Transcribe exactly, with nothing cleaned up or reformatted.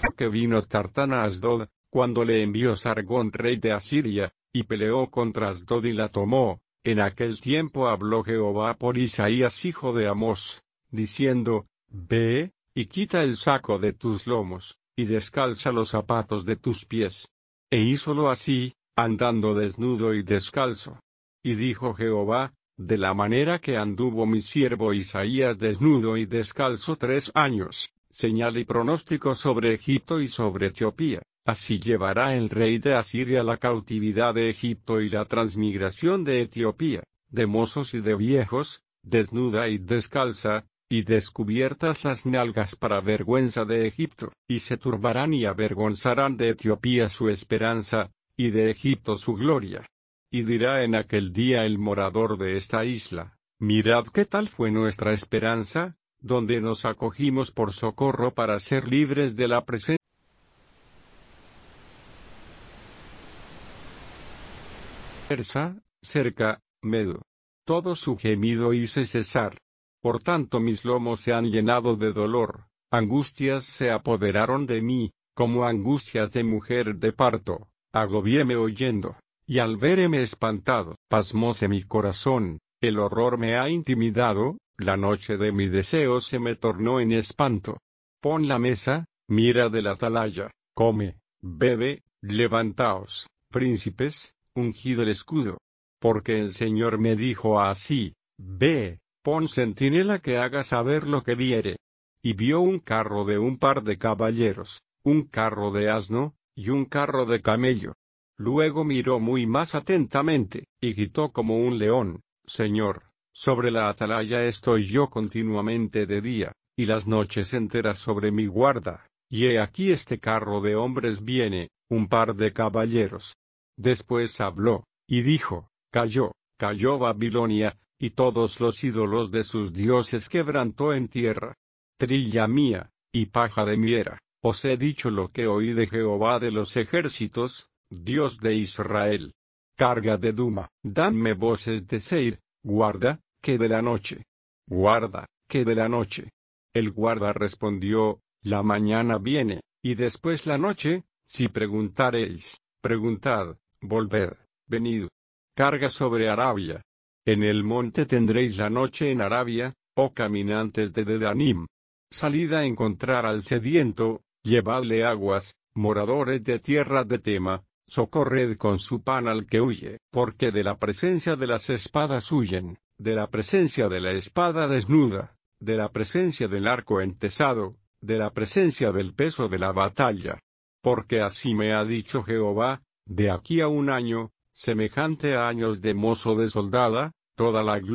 que vino Tartán a Asdod, cuando le envió Sargón rey de Asiria, y peleó contra Asdod y la tomó. En aquel tiempo habló Jehová por Isaías hijo de Amós, diciendo, Ve, y quita el saco de tus lomos, y descalza los zapatos de tus pies. E hízolo así, andando desnudo y descalzo. Y dijo Jehová, de la manera que anduvo mi siervo Isaías desnudo y descalzo tres años, señal y pronóstico sobre Egipto y sobre Etiopía, así llevará el rey de Asiria la cautividad de Egipto y la transmigración de Etiopía, de mozos y de viejos, desnuda y descalza, y descubiertas las nalgas para vergüenza de Egipto, y se turbarán y avergonzarán de Etiopía su esperanza, y de Egipto su gloria. Y dirá en aquel día el morador de esta isla, mirad qué tal fue nuestra esperanza, donde nos acogimos por socorro para ser libres de la presencia. Persa, cerca, Medo. Todo su gemido hice cesar. Por tanto mis lomos se han llenado de dolor, angustias se apoderaron de mí, como angustias de mujer de parto, agobiéme oyendo, y al verme espantado, pasmóse mi corazón, el horror me ha intimidado, la noche de mi deseo se me tornó en espanto. Pon la mesa, mira de la atalaya, come, bebe, levantaos, príncipes, ungid el escudo. Porque el Señor me dijo así, ve, pon centinela que haga saber lo que viere. Y vio un carro de un par de caballeros, un carro de asno, y un carro de camello. Luego miró muy más atentamente, y gritó como un león, Señor, sobre la atalaya estoy yo continuamente de día, y las noches enteras sobre mi guarda, y he aquí este carro de hombres viene, un par de caballeros. Después habló, y dijo, Cayó, cayó Babilonia, y todos los ídolos de sus dioses quebrantó en tierra. Trilla mía, y paja de mi era, os he dicho lo que oí de Jehová de los ejércitos, Dios de Israel. Carga de Duma, danme voces de Seir, guarda, que de la noche. Guarda, que de la noche. El guarda respondió, la mañana viene, y después la noche, si preguntareis, preguntad, volved, venid. Carga sobre Arabia. En el monte tendréis la noche en Arabia, oh caminantes de Dedanim. Salid a encontrar al sediento, llevadle aguas, moradores de tierra de Tema, socorred con su pan al que huye, porque de la presencia de las espadas huyen, de la presencia de la espada desnuda, de la presencia del arco entesado, de la presencia del peso de la batalla. Porque así me ha dicho Jehová, de aquí a un año, semejante a años de mozo de soldada, toda la gloria